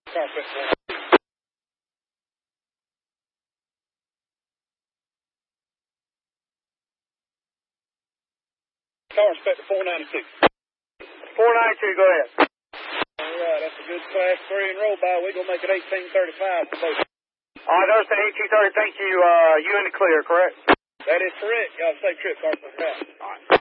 Car spec 496. 492, go ahead. All right, that's a good class 3 and roll by. We're going to make it 1835 for both. All right, understand 1830. Thank you. You in the clear, correct? That is correct. Y'all safe trip, Car spec. All right.